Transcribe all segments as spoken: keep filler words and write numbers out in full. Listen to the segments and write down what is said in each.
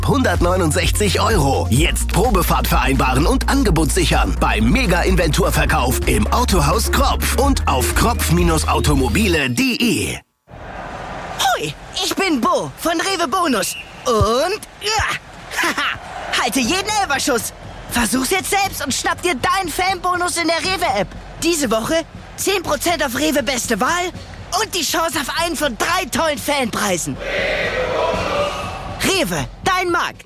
hundertneunundsechzig Euro. Jetzt Probefahrt vereinbaren und Angebot sichern. Beim Mega-Inventurverkauf im Autohaus Kropf und auf kropf automobile punkt de. Hui, ich bin Bo von Rewe Bonus. Und ja, haha, halte jeden Elferschuss. Versuch's jetzt selbst und schnapp dir deinen Fanbonus in der Rewe-App. Diese Woche zehn Prozent auf Rewe Beste Wahl und die Chance auf einen von drei tollen Fanpreisen. Rewe, dein Markt.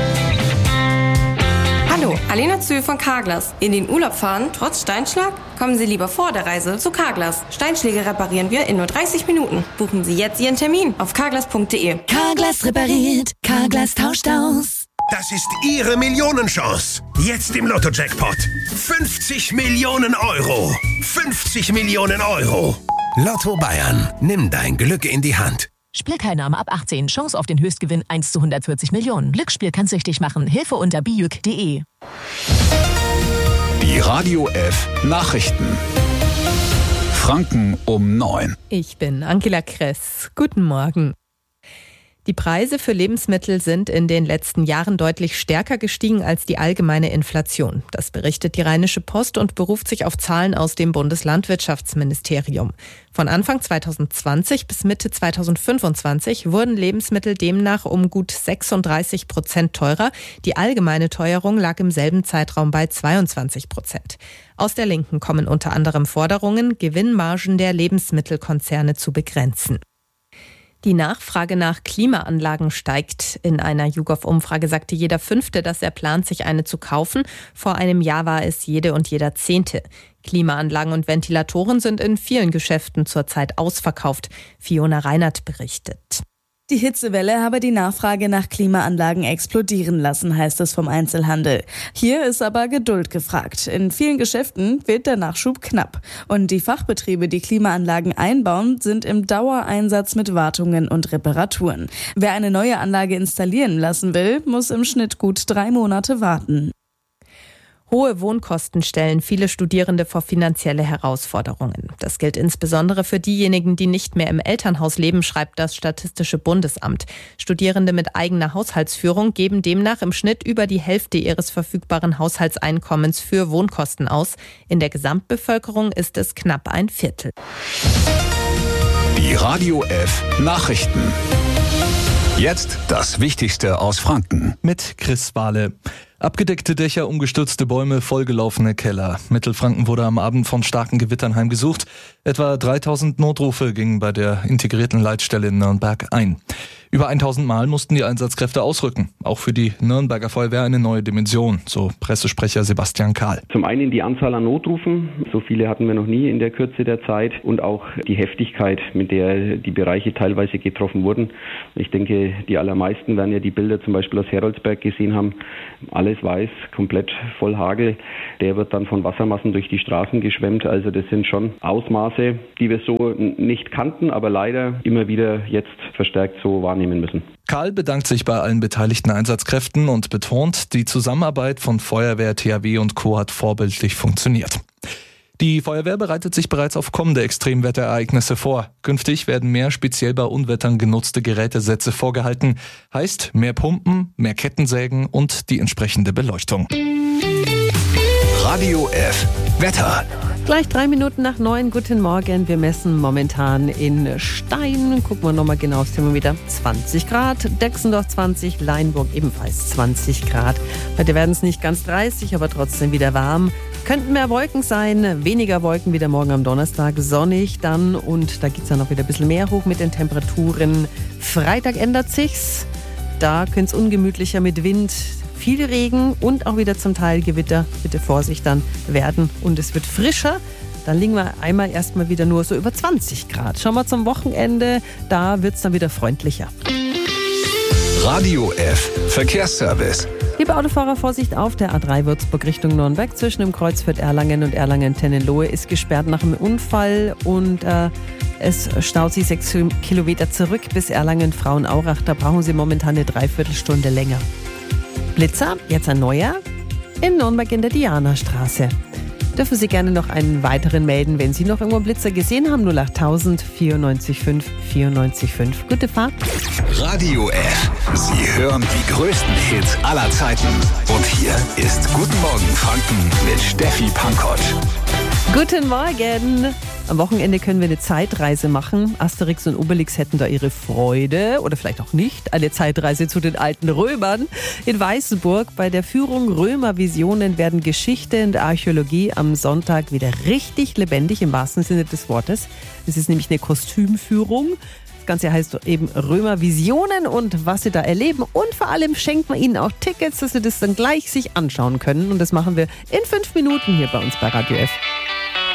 Hallo, Alena Zühl von Carglass. In den Urlaub fahren, trotz Steinschlag? Kommen Sie lieber vor der Reise zu Carglass. Steinschläge reparieren wir in nur dreißig Minuten. Buchen Sie jetzt Ihren Termin auf carglass punkt de. Carglass repariert, Carglass tauscht aus. Das ist Ihre Millionenchance. Jetzt im Lotto-Jackpot. fünfzig Millionen Euro. fünfzig Millionen Euro. Lotto Bayern. Nimm dein Glück in die Hand. Spielteilnahme ab achtzehn. Chance auf den Höchstgewinn eins zu hundertvierzig Millionen. Glücksspiel kann süchtig machen. Hilfe unter bijuk punkt de. Die Radio F Nachrichten. Franken um neun. Ich bin Angela Kress. Guten Morgen. Die Preise für Lebensmittel sind in den letzten Jahren deutlich stärker gestiegen als die allgemeine Inflation. Das berichtet die Rheinische Post und beruft sich auf Zahlen aus dem Bundeslandwirtschaftsministerium. Von Anfang zweitausendzwanzig bis Mitte zweitausendfünfundzwanzig wurden Lebensmittel demnach um gut sechsunddreißig Prozent teurer. Die allgemeine Teuerung lag im selben Zeitraum bei zweiundzwanzig Prozent. Aus der Linken kommen unter anderem Forderungen, Gewinnmargen der Lebensmittelkonzerne zu begrenzen. Die Nachfrage nach Klimaanlagen steigt. In einer YouGov-Umfrage sagte jeder Fünfte, dass er plant, sich eine zu kaufen. Vor einem Jahr war es jede und jeder Zehnte. Klimaanlagen und Ventilatoren sind in vielen Geschäften zurzeit ausverkauft. Fiona Reinert berichtet. Die Hitzewelle habe die Nachfrage nach Klimaanlagen explodieren lassen, heißt es vom Einzelhandel. Hier ist aber Geduld gefragt. In vielen Geschäften wird der Nachschub knapp. Und die Fachbetriebe, die Klimaanlagen einbauen, sind im Dauereinsatz mit Wartungen und Reparaturen. Wer eine neue Anlage installieren lassen will, muss im Schnitt gut drei Monate warten. Hohe Wohnkosten stellen viele Studierende vor finanzielle Herausforderungen. Das gilt insbesondere für diejenigen, die nicht mehr im Elternhaus leben, schreibt das Statistische Bundesamt. Studierende mit eigener Haushaltsführung geben demnach im Schnitt über die Hälfte ihres verfügbaren Haushaltseinkommens für Wohnkosten aus. In der Gesamtbevölkerung ist es knapp ein Viertel. Die Radio F Nachrichten. Jetzt das Wichtigste aus Franken. Mit Chris Wahle. Abgedeckte Dächer, umgestürzte Bäume, vollgelaufene Keller. Mittelfranken wurde am Abend von starken Gewittern heimgesucht. Etwa dreitausend Notrufe gingen bei der integrierten Leitstelle in Nürnberg ein. Über tausend Mal mussten die Einsatzkräfte ausrücken. Auch für die Nürnberger Feuerwehr eine neue Dimension, so Pressesprecher Sebastian Kahl. Zum einen die Anzahl an Notrufen, so viele hatten wir noch nie in der Kürze der Zeit, und auch die Heftigkeit, mit der die Bereiche teilweise getroffen wurden. Ich denke, die allermeisten werden ja die Bilder zum Beispiel aus Heroldsberg gesehen haben. Alles weiß, komplett voll Hagel. Der wird dann von Wassermassen durch die Straßen geschwemmt. Also das sind schon Ausmaße, die wir so nicht kannten, aber leider immer wieder jetzt verstärkt so wahrnehmen müssen. Karl bedankt sich bei allen beteiligten Einsatzkräften und betont, die Zusammenarbeit von Feuerwehr, T H W und Co. hat vorbildlich funktioniert. Die Feuerwehr bereitet sich bereits auf kommende Extremwetterereignisse vor. Künftig werden mehr speziell bei Unwettern genutzte Gerätesätze vorgehalten. Heißt mehr Pumpen, mehr Kettensägen und die entsprechende Beleuchtung. Radio F Wetter. Gleich drei Minuten nach neun. Guten Morgen. Wir messen momentan in Stein. Gucken wir nochmal genau aufs Thermometer. zwanzig Grad. Dexendorf zwanzig. Leinburg ebenfalls zwanzig Grad. Heute werden es nicht ganz dreißig, aber trotzdem wieder warm. Könnten mehr Wolken sein. Weniger Wolken wieder morgen am Donnerstag. Sonnig dann. Und da geht es dann noch wieder ein bisschen mehr hoch mit den Temperaturen. Freitag ändert sich's. Da könnte es ungemütlicher mit Wind, viel Regen und auch wieder zum Teil Gewitter, bitte Vorsicht dann, werden. Und es wird frischer. Dann liegen wir einmal erstmal wieder nur so über zwanzig Grad. Schauen wir zum Wochenende, da wird es dann wieder freundlicher. Radio F Verkehrsservice. Liebe Autofahrer, Vorsicht auf der A drei Würzburg Richtung Nürnberg. Zwischen dem Kreuzfeld Erlangen und Erlangen-Tennenlohe ist gesperrt nach einem Unfall und äh, es staut sich sechs Kilometer zurück bis Erlangen-Frauenaurach. Da brauchen Sie momentan eine Dreiviertelstunde länger. Blitzer, jetzt ein neuer, in Nürnberg in der Dianastraße. dürfen Sie gerne noch einen weiteren melden, wenn Sie noch irgendwo einen Blitzer gesehen haben. null acht tausend vierundneunzig fünf vierundneunzig fünf. Gute Fahrt. Radio F. Sie hören die größten Hits aller Zeiten. Und hier ist Guten Morgen Franken mit Steffi Pankotsch. Guten Morgen. Am Wochenende können wir eine Zeitreise machen. Asterix und Obelix hätten da ihre Freude oder vielleicht auch nicht. Eine Zeitreise zu den alten Römern in Weißenburg. Bei der Führung Römervisionen werden Geschichte und Archäologie am Sonntag wieder richtig lebendig im wahrsten Sinne des Wortes. Es ist nämlich eine Kostümführung. Das Ganze heißt eben Römervisionen und was Sie da erleben. Und vor allem schenkt man Ihnen auch Tickets, dass Sie das dann gleich sich anschauen können. Und das machen wir in fünf Minuten hier bei uns bei Radio F.